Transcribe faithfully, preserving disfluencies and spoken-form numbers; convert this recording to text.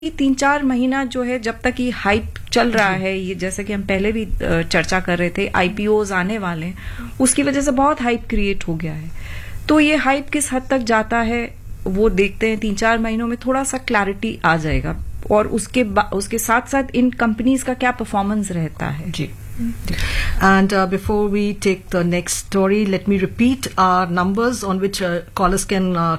तीन चार महीना जो है जब तक ये हाइप चल रहा है, ये जैसे कि हम पहले भी चर्चा कर रहे थे, आईपीओज आने वाले हैं, उसकी वजह से बहुत हाइप क्रिएट हो गया है। तो ये हाइप किस हद तक जाता है वो देखते हैं। तीन चार महीनों में थोड़ा सा क्लैरिटी आ जाएगा और उसके उसके साथ साथ इन कंपनीज का क्या परफॉर्मेंस रहता है। जी. And uh, before we take the next story, let me repeat our numbers on which uh, callers can uh,